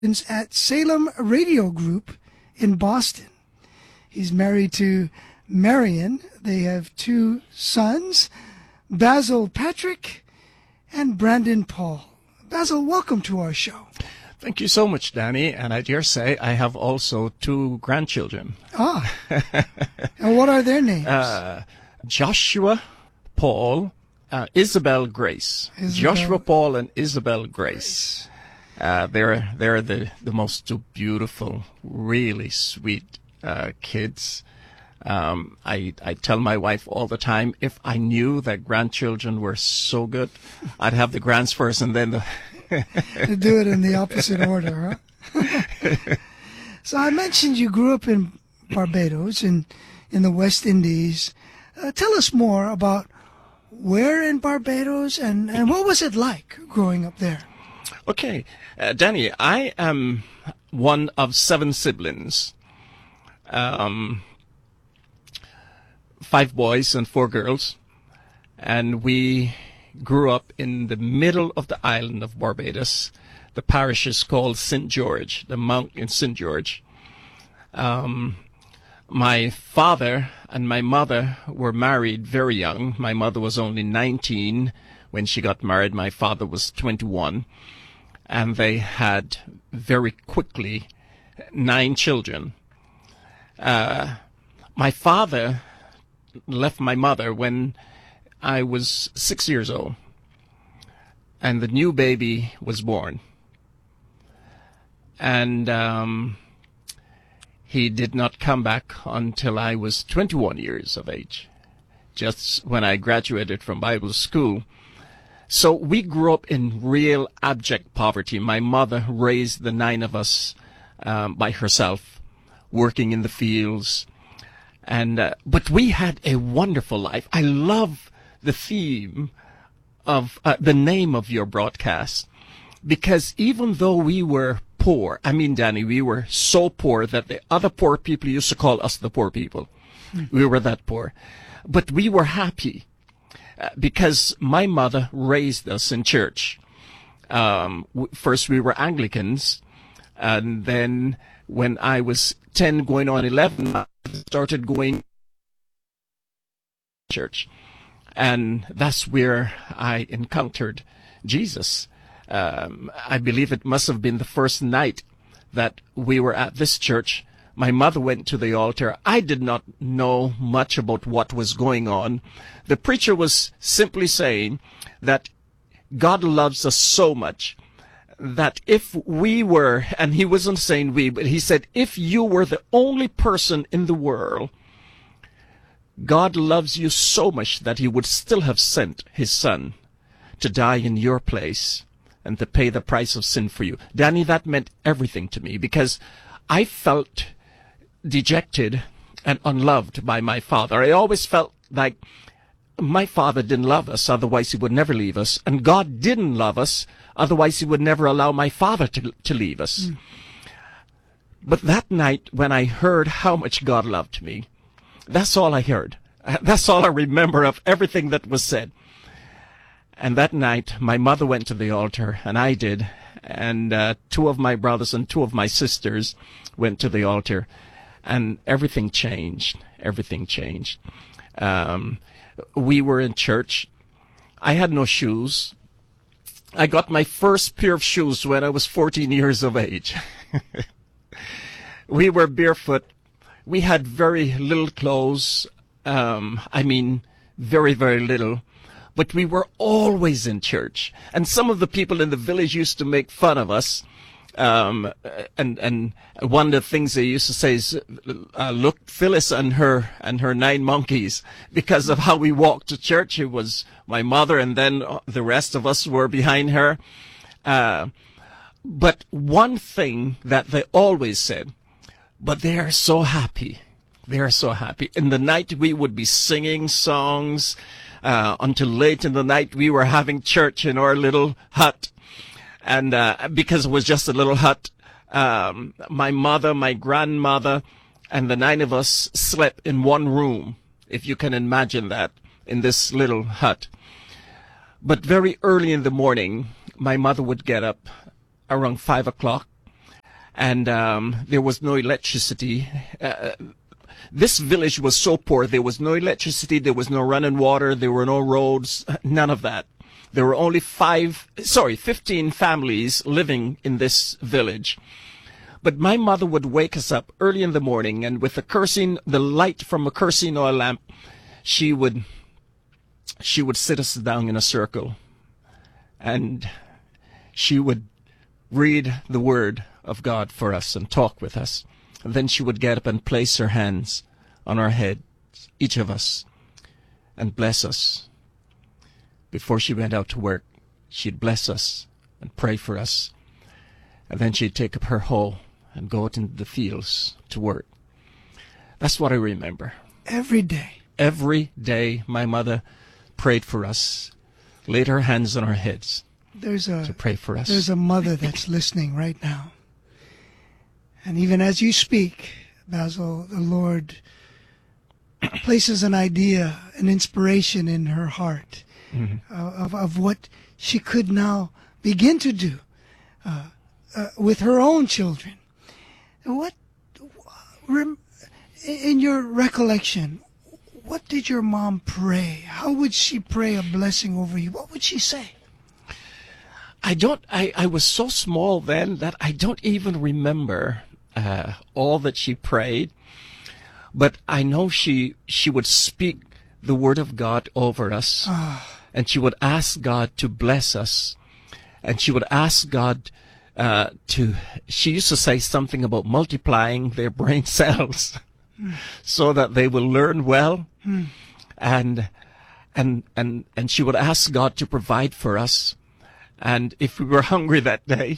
at Salem Radio Group in Boston. He's married to Marion. They have two sons, Basil Patrick and Brandon Paul. Basil, welcome to our show. Thank you so much, Danny. And I dare say I have also two grandchildren. Ah. And what are their names? Joshua, Paul, Isabel Grace. Joshua Paul and Isabel Grace. They're the most beautiful, really sweet kids. I tell my wife all the time, if I knew that grandchildren were so good, I'd have the grands first and then the... Do it in the opposite order, huh? So I mentioned you grew up in Barbados, in the West Indies. Tell us more about where in Barbados and what was it like growing up there? Okay, Danny, I am one of 7 siblings. 5 boys and 4 girls. And we grew up in the middle of the island of Barbados. The parish is called St. George, the mount in St. George. My father and my mother were married very young. My mother was only 19 when she got married. My father was 21. And they had very quickly 9 children. My father left my mother when I was 6 years old, and the new baby was born. And he did not come back until I was 21 years of age, just when I graduated from Bible school. So we grew up in real abject poverty. My mother raised the 9 of us by herself, working in the fields. And but we had a wonderful life. I love the theme of the name of your broadcast, because even though we were poor, I mean, Danny, we were so poor that the other poor people used to call us the poor people. We were that poor. But we were happy because my mother raised us in church. First we were Anglicans, and then when I was 10 going on 11, I started going to church. And that's where I encountered Jesus. I believe it must have been the first night that we were at this church. My mother went to the altar. I did not know much about what was going on. The preacher was simply saying that God loves us so much that if we were, and he wasn't saying we, but he said, if you were the only person in the world, God loves you so much that he would still have sent his son to die in your place and to pay the price of sin for you. Danny, that meant everything to me, because I felt dejected and unloved by my father. I always felt like my father didn't love us, otherwise he would never leave us. And God didn't love us, otherwise he would never allow my father to leave us. But that night, when I heard how much God loved me, that's all I heard. That's all I remember of everything that was said. And that night, my mother went to the altar, and I did. And 2 of my brothers and 2 of my sisters went to the altar. And everything changed. Everything changed. We were in church. I had no shoes. I got my first pair of shoes when I was 14 years of age. We were barefoot. We had very little clothes. I mean, very, very little. But we were always in church. And some of the people in the village used to make fun of us. And one of the things they used to say is, look, Phyllis and her 9 monkeys, because of how we walked to church. It was my mother, and then the rest of us were behind her. But one thing that they always said, but they are so happy. They are so happy. In the night, we would be singing songs. Until late in the night, we were having church in our little hut. And because it was just a little hut, my mother, my grandmother, and the 9 of us slept in one room, if you can imagine that, in this little hut. But very early in the morning, my mother would get up around 5 o'clock, and there was no electricity. This village was so poor. There was no electricity. There was no running water. There were no roads. None of that. There were only 15 families living in this village. But my mother would wake us up early in the morning, and with the light from a kerosene oil lamp, she would sit us down in a circle, and she would read the Word of God for us and talk with us. And then she would get up and place her hands on our heads, each of us, and bless us. Before she went out to work, she'd bless us and pray for us. And then she'd take up her hoe and go out into the fields to work. That's what I remember. Every day. Every day my mother prayed for us, laid her hands on our heads to pray for us. There's a mother that's listening right now. And even as you speak, Basil, the Lord places an idea, an inspiration in her heart of what she could now begin to do with her own children. What, in your recollection, what did your mom pray? How would she pray a blessing over you? What would she say? I was so small then that I don't even remember all that she prayed, but I know she would speak the Word of God over us, and she would ask God to bless us, and she would ask God she used to say something about multiplying their brain cells so that they will learn well, and she would ask God to provide for us. And if we were hungry that day,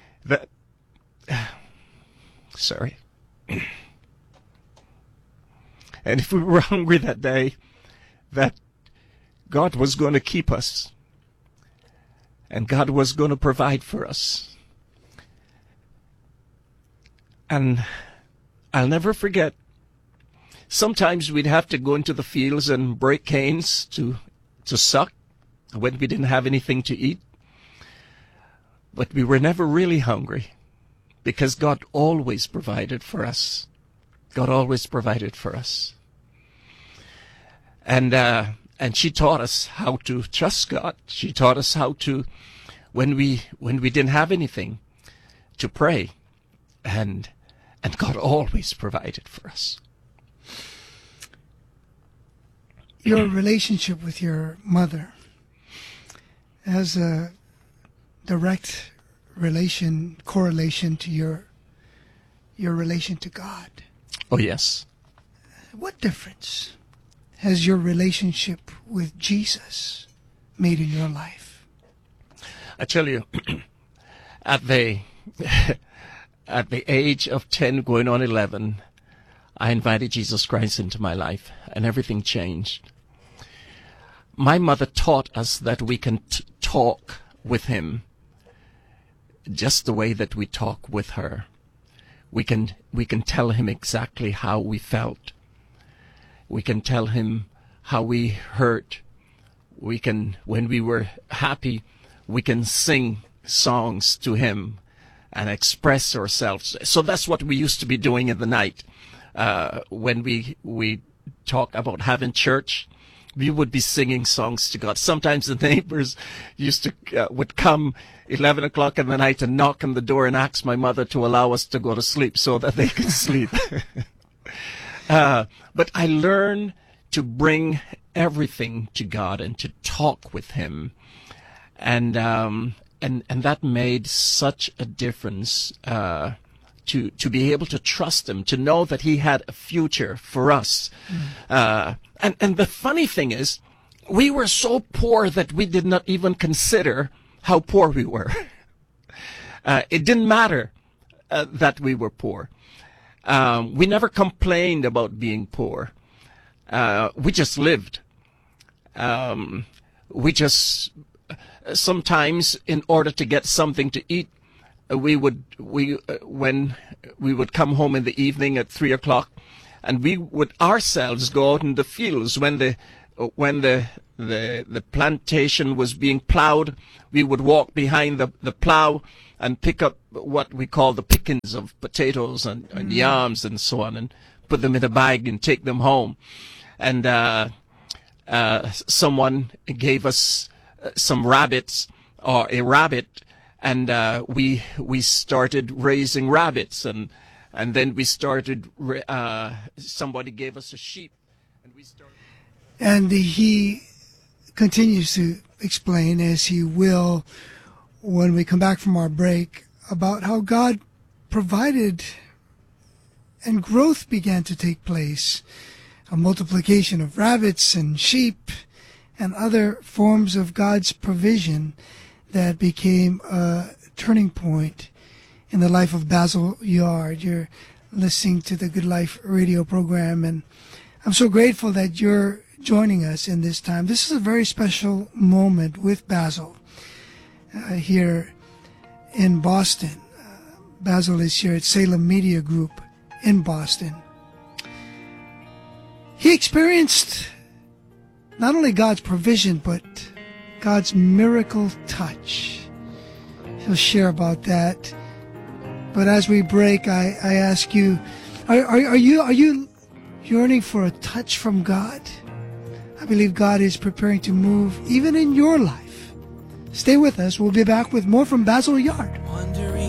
and if we were hungry that day, that God was going to keep us, and God was going to provide for us. And I'll never forget, sometimes we'd have to go into the fields and break canes to suck when we didn't have anything to eat. But we were never really hungry because God always provided for us. God always provided for us. And she taught us how to trust God. She taught us how to, when we didn't have anything, to pray. And God always provided for us. Your relationship with your mother has a direct correlation to your relation to God. Oh, yes. What difference has your relationship with Jesus made in your life? I tell you, at the age of 10 going on 11, I invited Jesus Christ into my life, and everything changed. My mother taught us that we can talk with him just the way that we talk with her. We can tell him exactly how we felt. We can tell him how we hurt. When we were happy, we can sing songs to him and express ourselves. So that's what we used to be doing in the night. When we talk about having church, we would be singing songs to God. Sometimes the neighbors would come 11 o'clock in the night and knock on the door and ask my mother to allow us to go to sleep so that they could sleep. But I learned to bring everything to God and to talk with him. And that made such a difference, to be able to trust him, to know that he had a future for us. And the funny thing is, we were so poor that we did not even consider how poor we were. It didn't matter that we were poor. We never complained about being poor. We just lived. Sometimes in order to get something to eat, when we would come home in the evening at 3 o'clock, and we would ourselves go out in the fields when when the plantation was being plowed, we would walk behind the plow and pick up what we call the pickings of potatoes and yams and so on, and put them in a bag and take them home. And someone gave us some rabbits, or a rabbit, and we started raising rabbits, and then we started. Somebody gave us a sheep, and we started. And he continues to explain, as he will when we come back from our break, about how God provided and growth began to take place, a multiplication of rabbits and sheep and other forms of God's provision that became a turning point in the life of Basil Yard. You're listening to the Good Life radio program, and I'm so grateful that you're joining us in this time. This is a very special moment with Basil here in Boston. Basil is here at Salem Media Group in Boston. He experienced not only God's provision, but God's miracle touch. He'll share about that. But as we break, I ask you, are you yearning for a touch from God? I believe God is preparing to move even in your life. Stay with us. We'll be back with more from Basil Yard.